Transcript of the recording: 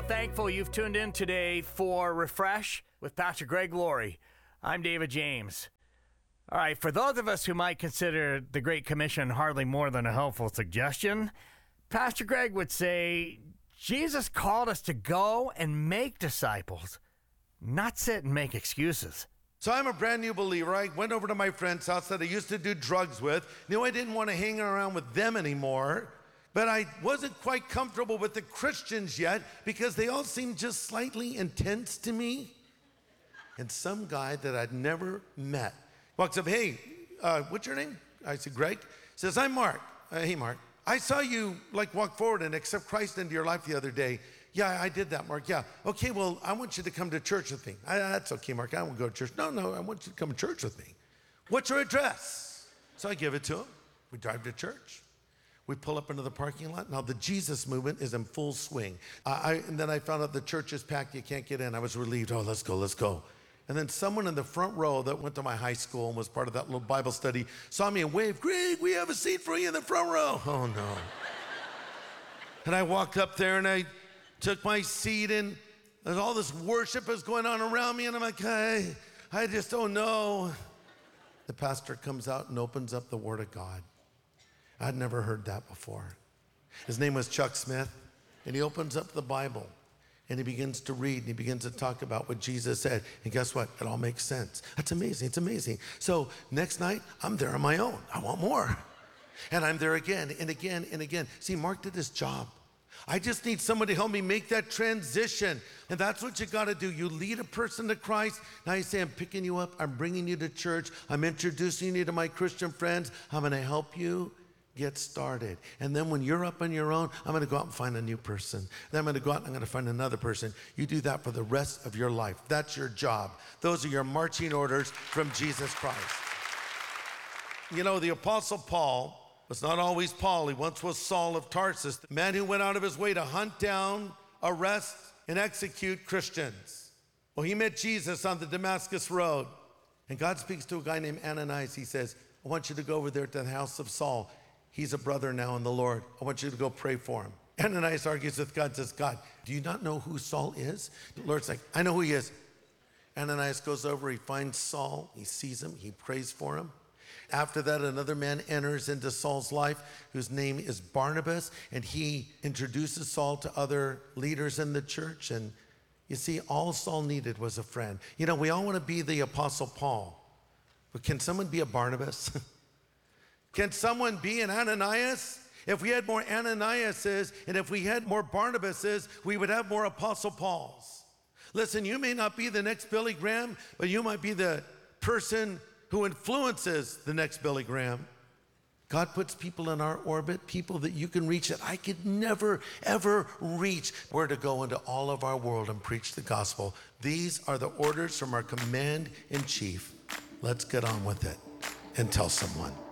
thankful you've tuned in today for Refresh with Pastor Greg Laurie. I'm David James. All right, for those of us who might consider the Great Commission hardly more than a helpful suggestion, Pastor Greg would say Jesus called us to go and make disciples, not sit and make excuses. So I'm a brand new believer. I went over to my friend's house that I used to do drugs with. Knew I didn't want to hang around with them anymore. But I wasn't quite comfortable with the Christians yet because they all seemed just slightly intense to me. And some guy that I'd never met walks up, hey, what's your name? I said, Greg. He says, I'm Mark. Hey, Mark. I saw you walk forward and accept Christ into your life the other day. Yeah, I did that, Mark. Yeah. Okay, well, I want you to come to church with me. That's okay, Mark. I won't go to church. No, I want you to come to church with me. What's your address? So I give it to him. We drive to church. We pull up into the parking lot. Now, the Jesus movement is in full swing. And then I found out the church is packed. You can't get in. I was relieved. Oh, let's go. And then someone in the front row that went to my high school and was part of that little Bible study saw me and waved, Greg, we have a seat for you in the front row. Oh, no. And I walked up there and I took my seat, and all this worship is going on around me, and I'm like, hey, I just don't know. The pastor comes out and opens up the Word of God. I'd never heard that before. His name was Chuck Smith, and he opens up the Bible, and he begins to read, and he begins to talk about what Jesus said, and guess what? It all makes sense. That's amazing. It's amazing. So next night, I'm there on my own. I want more. And I'm there again and again and again. See, Mark did his job. I just need somebody to help me make that transition. And that's what you got to do. You lead a person to Christ. Now you say, I'm picking you up. I'm bringing you to church. I'm introducing you to my Christian friends. I'm going to help you get started. And then when you're up on your own, I'm going to go out and find a new person. Then I'm going to go out and I'm going to find another person. You do that for the rest of your life. That's your job. Those are your marching orders from Jesus Christ. You know, the Apostle Paul was not always Paul. He once was Saul of Tarsus, the man who went out of his way to hunt down, arrest, and execute Christians. Well, he met Jesus on the Damascus Road, and God speaks to a guy named Ananias. He says, I want you to go over there to the house of Saul. He's a brother now in the Lord. I want you to go pray for him. Ananias argues with God, says, God, do you not know who Saul is? The Lord's like, I know who he is. Ananias goes over, he finds Saul, he sees him, he prays for him. After that, another man enters into Saul's life whose name is Barnabas, and he introduces Saul to other leaders in the church. And you see, all Saul needed was a friend. You know, we all want to be the Apostle Paul, but can someone be a Barnabas? Can someone be an Ananias? If we had more Ananiases and if we had more Barnabases, we would have more Apostle Pauls. Listen, you may not be the next Billy Graham, but you might be the person who influences the next Billy Graham. God puts people in our orbit, people that you can reach that I could never, ever reach. We're to go into all of our world and preach the gospel. These are the orders from our command in chief. Let's get on with it and tell someone.